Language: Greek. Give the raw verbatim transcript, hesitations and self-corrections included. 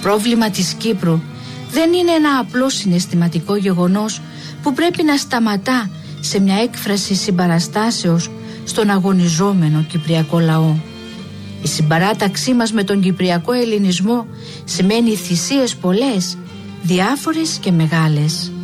πρόβλημα της Κύπρου δεν είναι ένα απλό συναισθηματικό γεγονός που πρέπει να σταματά σε μια έκφραση συμπαραστάσεως στον αγωνιζόμενο κυπριακό λαό. Η συμπαράταξή μας με τον κυπριακό ελληνισμό σημαίνει θυσίες πολλές, διάφορες και μεγάλες.